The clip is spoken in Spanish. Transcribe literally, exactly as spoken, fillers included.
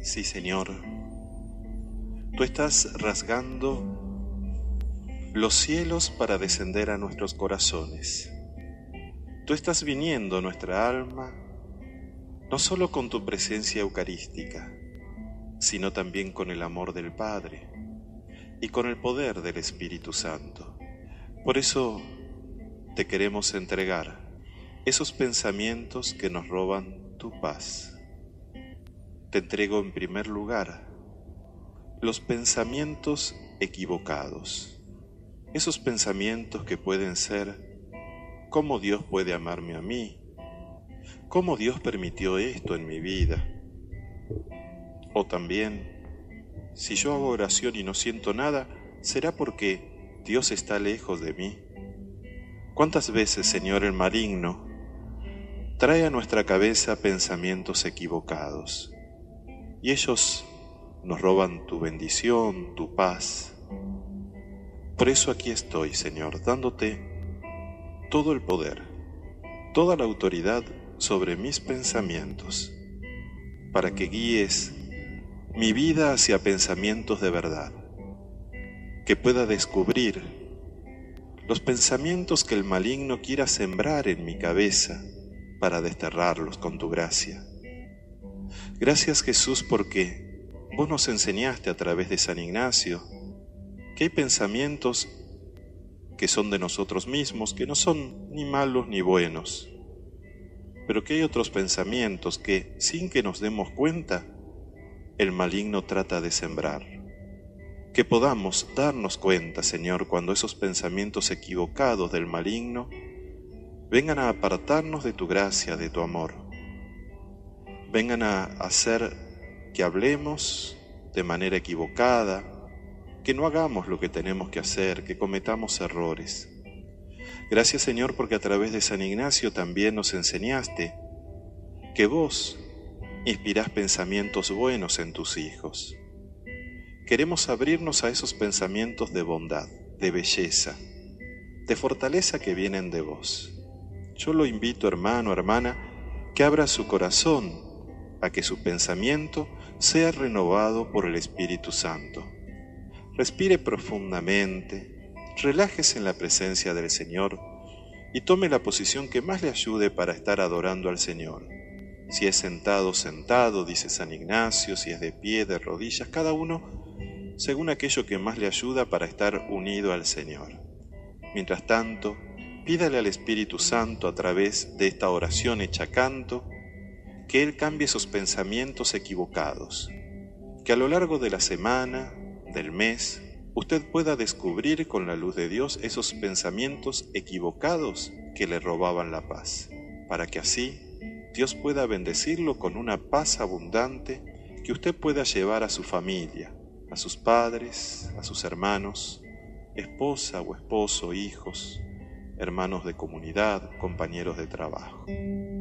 Sí, Señor, Tú estás rasgando los cielos para descender a nuestros corazones. Tú estás viniendo a nuestra alma, no solo con tu presencia eucarística, sino también con el amor del Padre y con el poder del Espíritu Santo. Por eso te queremos entregar esos pensamientos que nos roban tu paz. Te entrego en primer lugar los pensamientos equivocados, esos pensamientos que pueden ser: ¿cómo Dios puede amarme a mí? ¿Cómo Dios permitió esto en mi vida? O también, si yo hago oración y no siento nada, ¿será porque Dios está lejos de mí? ¿Cuántas veces, Señor, el maligno trae a nuestra cabeza pensamientos equivocados y ellos nos roban tu bendición, tu paz? Por eso aquí estoy, Señor, dándote todo el poder, toda la autoridad sobre mis pensamientos, para que guíes mi vida hacia pensamientos de verdad, que pueda descubrir los pensamientos que el maligno quiera sembrar en mi cabeza para desterrarlos con tu gracia. Gracias, Jesús, porque vos nos enseñaste a través de San Ignacio que hay pensamientos que son de nosotros mismos, que no son ni malos ni buenos, pero que hay otros pensamientos que, sin que nos demos cuenta, el maligno trata de sembrar. Que podamos darnos cuenta, Señor, cuando esos pensamientos equivocados del maligno vengan a apartarnos de tu gracia, de tu amor, vengan a hacer que hablemos de manera equivocada, que no hagamos lo que tenemos que hacer, que cometamos errores. Gracias, Señor, porque a través de San Ignacio también nos enseñaste que vos inspirás pensamientos buenos en tus hijos. Queremos abrirnos a esos pensamientos de bondad, de belleza, de fortaleza que vienen de vos. Yo lo invito, hermano, hermana, que abra su corazón a que su pensamiento sea renovado por el Espíritu Santo. Respire profundamente, relájese en la presencia del Señor y tome la posición que más le ayude para estar adorando al Señor. Si es sentado, sentado, dice San Ignacio; si es de pie, de rodillas, cada uno según aquello que más le ayuda para estar unido al Señor. Mientras tanto, pídale al Espíritu Santo a través de esta oración hecha canto, que Él cambie esos pensamientos equivocados, que a lo largo de la semana, del mes, usted pueda descubrir con la luz de Dios esos pensamientos equivocados que le robaban la paz, para que así Dios pueda bendecirlo con una paz abundante que usted pueda llevar a su familia, a sus padres, a sus hermanos, esposa o esposo, hijos, hermanos de comunidad, compañeros de trabajo.